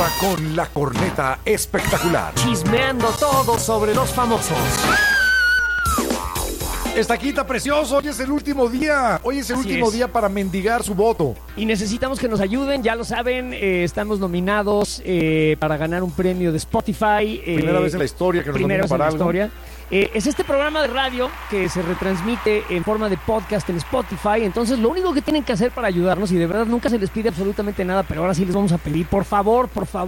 Comienza con la corneta espectacular. Chismeando todo sobre los famosos. Estaquita precioso, hoy es el último día. Hoy es el Así último es. día para mendigar su voto. Y necesitamos que nos ayuden, ya lo saben, estamos nominados para ganar un premio de Spotify. Primera vez en la historia que nos primera nominan vez en para la algo. historia. Es este programa de radio que se retransmite en forma de podcast en Spotify. Entonces, lo único que tienen que hacer para ayudarnos, y de verdad nunca se les pide absolutamente nada, pero ahora sí les vamos a pedir, por favor,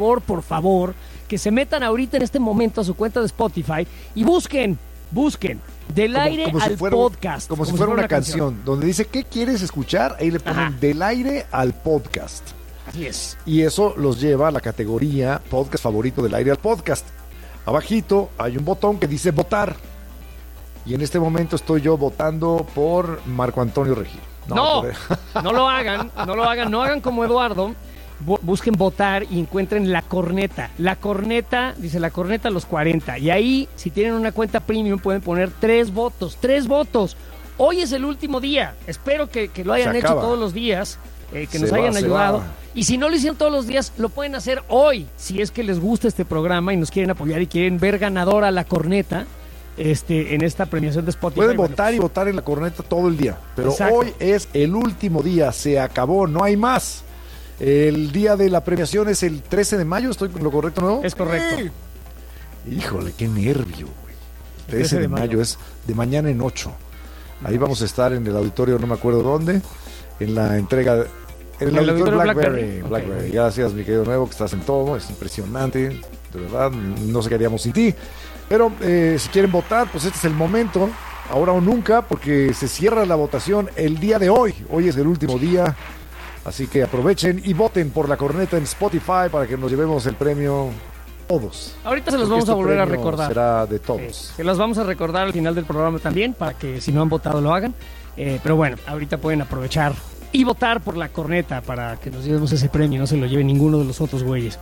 que se metan ahorita en este momento a su cuenta de Spotify y busquen Del Aire como si al fuera Podcast. Como si fuera una canción donde dice, ¿qué quieres escuchar? Ahí le ponen Ajá. Del Aire al Podcast. Así es. Y eso los lleva a la categoría podcast favorito del aire al podcast. Abajito hay un botón que dice votar. Y en este momento estoy yo votando por Marco Antonio Regil. No por- lo hagan, no hagan como Eduardo. Busquen votar y encuentren la corneta. La corneta, dice la corneta a los 40. Y ahí, si tienen una cuenta premium, pueden poner 3 votos. 3 votos. Hoy es el último día. Espero que lo hayan Se hecho acaba. todos los días. Que Se nos va, hayan se ayudado. va. Y si no lo hicieron todos los días, lo pueden hacer hoy. Si es que les gusta este programa y nos quieren apoyar y quieren ver ganadora la corneta en esta premiación de Spotify. Pueden Bueno, votar y votar en la corneta todo el día. Pero Exacto. hoy es el último día. Se acabó, no hay más. El día de la premiación es el 13 de mayo. ¿Estoy con lo correcto, no? Es correcto. Híjole, qué nervio, güey. 13 de mayo es de mañana en 8. Ahí vamos a estar en el auditorio, no me acuerdo dónde, en la entrega. En el auditorio Blackberry. Ok. Gracias, mi querido Nuevo, que estás en todo. Es impresionante. De verdad, no sé qué haríamos sin ti. Pero si quieren votar, pues este es el momento. Ahora o nunca, porque se cierra la votación el día de hoy. Hoy es el último día. Así que aprovechen y voten por la corneta en Spotify para que nos llevemos el premio todos. Ahorita se los Porque vamos a este volver a premio recordar. Será de todos. Se los vamos a recordar al final del programa también, para que si no han votado lo hagan. Pero bueno, ahorita pueden aprovechar y votar por la corneta para que nos llevemos ese premio y no se lo lleve ninguno de los otros güeyes.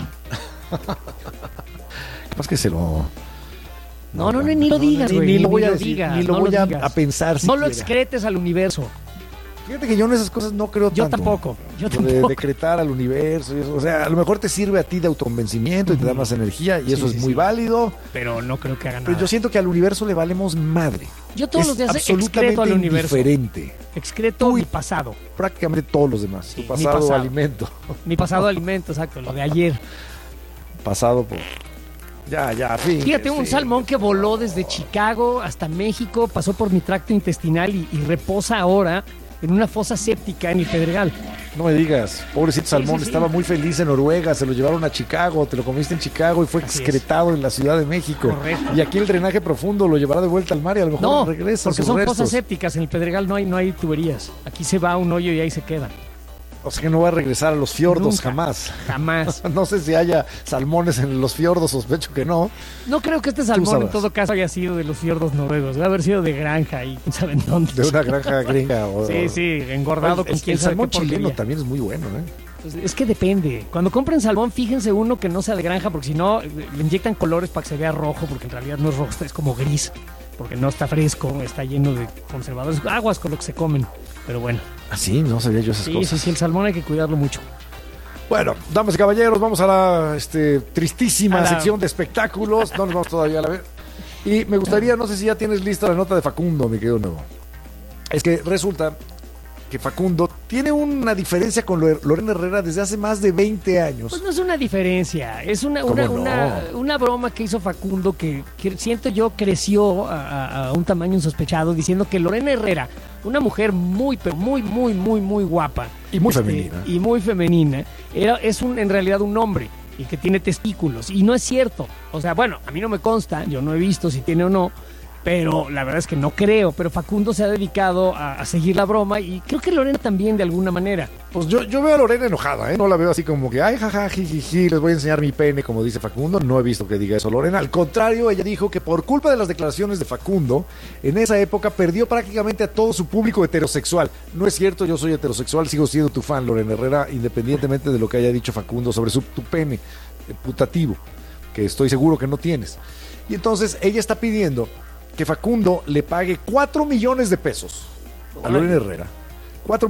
Capaz que se lo... No, ni lo digas, güey. Ni lo voy a lo decir, digas, ni lo no voy a digas. pensar No lo siquiera. excretes al universo. Fíjate que yo en esas cosas no creo Yo tanto. tampoco. Lo de decretar al universo y eso. O sea, a lo mejor te sirve a ti de autoconvencimiento y te da más energía y eso Sí, es sí, muy sí. válido. Pero no creo que hagan Pero nada. yo siento que al universo le valemos madre. Yo todos Es los días absolutamente excreto al universo. indiferente. Excreto mi pasado. Prácticamente todos los demás. Sí, Tu mi pasado, pasado. alimento. Mi pasado alimento, exacto, lo de ayer. Pasado por... Ya, fin. Fíjate, un sí. salmón que voló desde Chicago hasta México, pasó por mi tracto intestinal y reposa ahora en una fosa séptica en el Pedregal. No me digas, pobrecito salmón, sí. estaba muy feliz en Noruega, se lo llevaron a Chicago, te lo comiste en Chicago y fue Así excretado en la Ciudad de México. Correcto. Y aquí el drenaje profundo lo llevará de vuelta al mar y a lo mejor No, regresa porque sus son restos. fosas sépticas, en el Pedregal no hay tuberías. Aquí se va a un hoyo y ahí se queda. O sea que no va a regresar a los fiordos Nunca. jamás. Jamás. No sé si haya salmones en los fiordos, sospecho que no. No creo que este salmón en sabrás. todo caso haya sido de los fiordos noruegos. Debe haber sido de granja y quién sabe en dónde. De una granja gringa. Sí, engordado con quién el sabe salmón qué chileno porquería. también es muy bueno, ¿eh? Pues es que depende. Cuando compren salmón, fíjense uno que no sea de granja, porque si no, le inyectan colores para que se vea rojo, porque en realidad no es rojo, es como gris, porque no está fresco, está lleno de conservadores, aguas con lo que se comen. Pero bueno, Ah, sí, no sabía yo esas cosas. sí, el salmón hay que cuidarlo mucho. Bueno, damas y caballeros, vamos a la tristísima A la- sección de espectáculos. No nos vamos todavía a la vez. Y me gustaría, no sé si ya tienes lista la nota de Facundo, mi querido Nuevo. Es que resulta que Facundo tiene una diferencia con Lorena Herrera desde hace más de 20 años. Pues no es una diferencia, es una broma que hizo Facundo que siento yo creció a un tamaño insospechado, diciendo que Lorena Herrera, una mujer muy, pero muy guapa. Y muy femenina. Y muy femenina, en realidad un hombre y que tiene testículos. Y no es cierto. O sea, bueno, a mí no me consta, yo no he visto si tiene o no, pero la verdad es que no creo. Pero Facundo se ha dedicado a seguir la broma y creo que Lorena también de alguna manera. Pues yo veo a Lorena enojada, ¿eh? No la veo así como que, ay, jaja, jijiji, les voy a enseñar mi pene, como dice Facundo. No he visto que diga eso Lorena. Al contrario, ella dijo que por culpa de las declaraciones de Facundo, en esa época perdió prácticamente a todo su público heterosexual. No es cierto, yo soy heterosexual, sigo siendo tu fan, Lorena Herrera, independientemente de lo que haya dicho Facundo sobre tu pene putativo, que estoy seguro que no tienes. Y entonces ella está pidiendo que Facundo le pague 4 millones de pesos a Lorena Herrera. 4